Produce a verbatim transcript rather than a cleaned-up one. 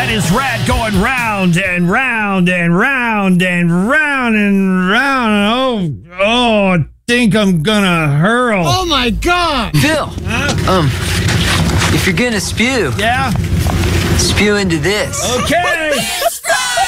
is rat going round and round and round and round and round. Oh, oh, I think I'm gonna hurl. Oh my God! Phil, Huh? um, if you're gonna spew, Yeah? spew into this. Okay.